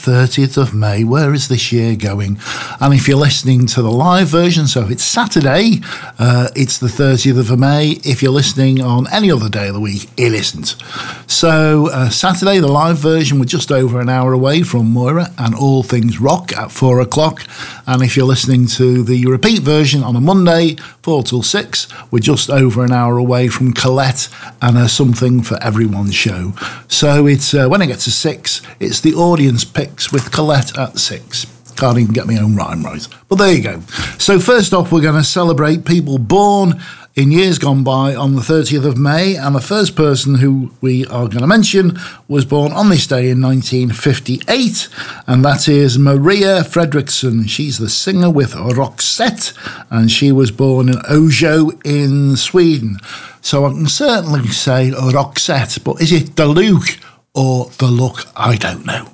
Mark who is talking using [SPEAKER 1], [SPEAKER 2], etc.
[SPEAKER 1] 30th of May. Where is this year going? And if you're listening to the live version, so if it's Saturday, it's the 30th of May. If you're listening on any other day of the week, it isn't. So Saturday, the live version, we're just over an hour away from Moira and All Things Rock at 4 o'clock. And if you're listening to the repeat version on a Monday, 4 till 6, we're just over an hour away from Colette and her Something for Everyone show. So it's when I get to 6, it's the audience picks with Colette at 6. Can't even get my own rhyme right. But there you go. So first off, we're going to celebrate people born in years gone by on the 30th of May. And the first person who we are going to mention was born on this day in 1958. And that is Maria Fredriksson. She's the singer with Roxette. And she was born in Ojo in Sweden. So I can certainly say Roxette. But is it the Luke or the look? I don't know.